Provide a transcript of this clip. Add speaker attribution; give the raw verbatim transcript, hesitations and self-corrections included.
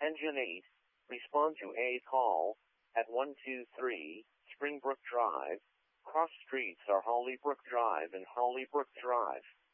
Speaker 1: Engine eight, respond to a call at one two three Springbrook Drive. Cross streets are Hollybrook Drive and Hollybrook Drive.